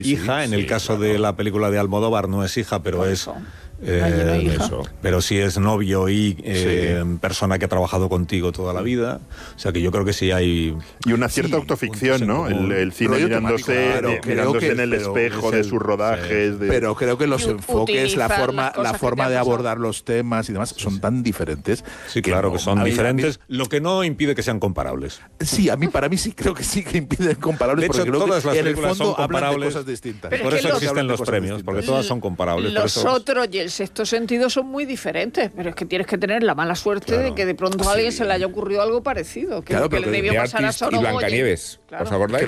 hija. En el caso de la película de Almodóvar no es hija, pero es... pero sí es novio y persona que ha trabajado contigo toda la vida. O sea que yo creo que sí hay... Y una cierta autoficción, ¿no? El cine mirándose en el espejo de sus rodajes. Pero creo que los enfoques, la forma de abordar los temas y demás son tan diferentes. Sí, claro que son diferentes, lo que no impide que sean comparables. Sí, para mí sí creo que sí que impiden comparables. De hecho, porque creo todas que las en el películas fondo son comparables. hablan de cosas distintas. Pero por eso existen los premios, porque todas son comparables. Los otros y el Sexto Sentido son muy diferentes, pero es que tienes que tener la mala suerte de que de pronto a alguien se le haya ocurrido algo parecido, que le debió pasar a Sorogoyen. Y Blancanieves, ¿os acordáis?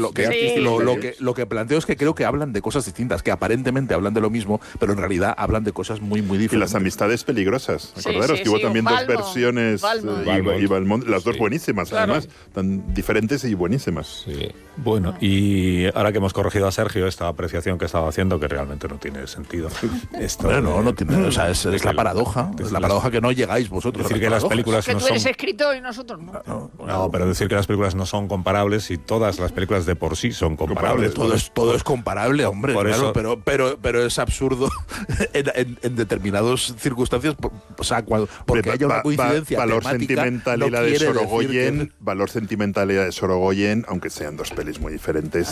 Lo que planteo es que creo que hablan de cosas distintas, que aparentemente hablan de lo mismo, pero en realidad hablan de cosas muy, muy diferentes. Y las amistades peligrosas, acordaros que hubo también dos versiones, y Valmont, las dos buenísimas, además, tan diferentes y buenísimas. Bueno, y ahora que hemos corregido a Sergio esta apreciación que estaba haciendo, que realmente no tiene sentido. No tiene, o sea, es la paradoja, que no llegáis vosotros. Decir que las películas que tú eres escritor y nosotros no. No, pero decir que las películas no son comparables y todas las películas de por sí son comparables. Todo es comparable, hombre, claro, pero es absurdo en determinadas circunstancias, o sea, porque haya una coincidencia valor temática, sentimental no y la de Sorogoyen, valor sentimental y la de Sorogoyen, aunque sean dos pelis muy diferentes,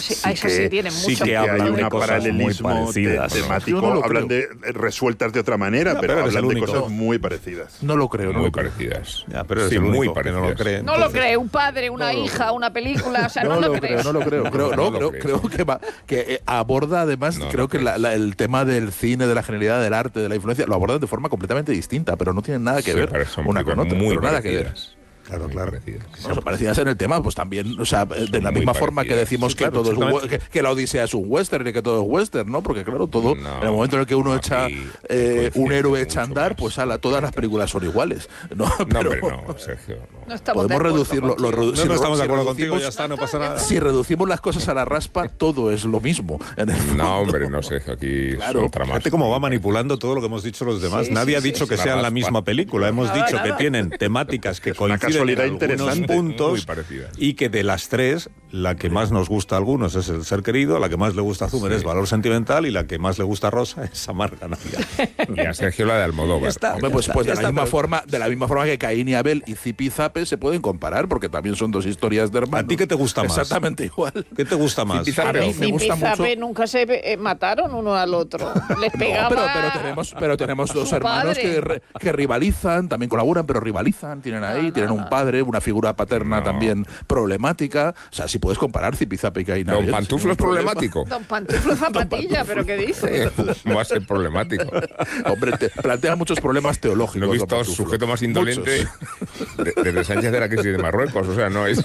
sí que hay un cosas paralelismo muy parecidas, temático, hablan de resueltas de otra manera, pero hablan de cosas muy parecidas. No lo creo. Muy parecidas. Ya, pero es muy parecidas. No lo cree. No lo cree, un padre, una hija, una película, o sea, no lo creo. No lo creo. Creo que aborda además, creo que el tema del cine, de la genialidad del arte, de la influencia, lo abordan de forma completamente distinta, pero no tienen nada que ver una con otra, pero nada que ver. Claro. Son parecidas en el tema, pues también, o sea, de la misma forma que decimos que todo que la Odisea es un western y que todo es western, ¿no? Porque claro, todo, en el momento en el que uno echa un héroe echa a andar, pues todas las películas son iguales. No, Sergio. No estamos podemos reducirlo. No estamos de acuerdo contigo, ya está, no pasa nada. Si reducimos las cosas a la raspa, todo es lo mismo. No, hombre, no, Sergio, aquí es otra más. Fíjate cómo va manipulando todo lo que hemos dicho los demás. Nadie ha dicho que sean la misma película. Hemos dicho que tienen temáticas que coinciden en algunos puntos y que de las tres, la que más nos gusta a algunos es El ser querido, la que más le gusta a Zumer es Valor sentimental y la que más le gusta a Rosa es Amarga Navidad. Y a Sergio la de Almodóvar. Pues de la misma forma que Caín y Abel y Zipi y Zape se pueden comparar, porque también son dos historias de hermanos. ¿A ti qué te gusta más? Exactamente igual. ¿Qué te gusta más? A mí Zipi y Zape nunca se mataron uno al otro. Les pegaba. Pero tenemos dos hermanos que rivalizan, también colaboran, pero rivalizan, tienen un padre, una figura paterna también problemática. O sea, si puedes comparar Zipi y Zape y Caín y Abel. ¿Don Pantuflo es problemático? Don Pantuflo zapatilla, ¿pero qué dice? ¿Cómo va a ser problemático? Hombre, plantea muchos problemas teológicos. No he visto sujeto más indolente desde Sánchez de la crisis de Marruecos, o sea, no es...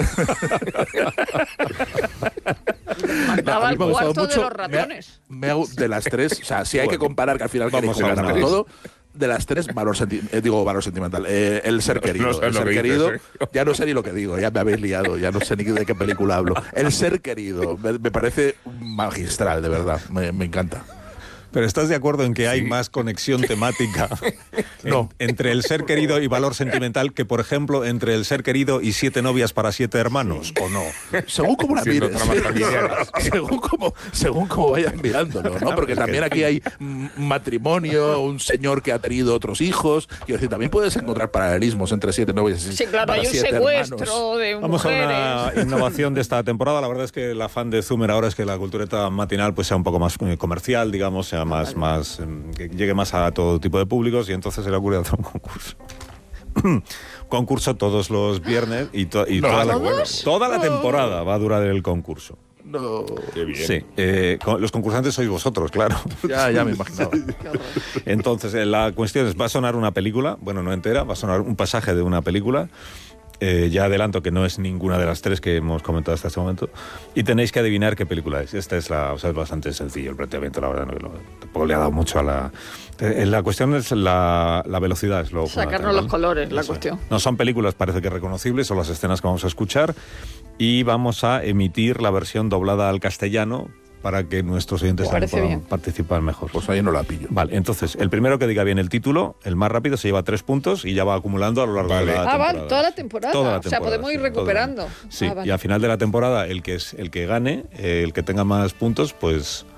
Mandaba al cuarto de los ratones. De las tres, o sea, si hay que comparar, que al final vamos a ganar todo. De las tres, valor sentimental. El ser querido. El ser querido, ya no sé ni lo que digo, ya me habéis liado, ya no sé ni de qué película hablo. El ser querido, me parece magistral, de verdad, me encanta. Pero ¿estás de acuerdo en que hay más conexión temática entre El ser querido y Valor sentimental que, por ejemplo, entre El ser querido y 7 novias para 7 hermanos, o no? Según como la mires. Según como vayan mirándolo, ¿no? Porque también aquí hay matrimonio, un señor que ha tenido otros hijos. Quiero decir, también puedes encontrar paralelismos entre 7 novias y 7 hermanos. Sí, claro, hay un secuestro de Vamos mujeres. a una innovación de esta temporada. La verdad es que el afán de Zumer ahora es que la cultureta matinal pues sea un poco más comercial, digamos, sea más que llegue más a todo tipo de públicos, y entonces se le ocurre hacer un concurso todos los viernes y toda la temporada va a durar el concurso. No. Qué bien. Sí, los concursantes sois vosotros, claro. Ya me imaginaba. Entonces, la cuestión es, va a sonar una película, bueno, no entera, va a sonar un pasaje de una película. Ya adelanto que no es ninguna de las tres que hemos comentado hasta este momento, y tenéis que adivinar qué película es. Esta es es bastante sencillo el planteamiento, la verdad, tampoco le ha dado mucho a la cuestión es la velocidad, es lo sacarnos los colores, la cuestión. No son películas, parece que reconocibles, son las escenas que vamos a escuchar, y vamos a emitir la versión doblada al castellano para que nuestros oyentes puedan participar mejor. Pues ahí no la pillo. Vale, entonces, el primero que diga bien el título, el más rápido, se lleva 3 puntos y ya va acumulando a lo largo de la temporada. Vale, toda la temporada. O sea, podemos ir recuperando. Sí, y al final de la temporada, el que gane, el que tenga más puntos, pues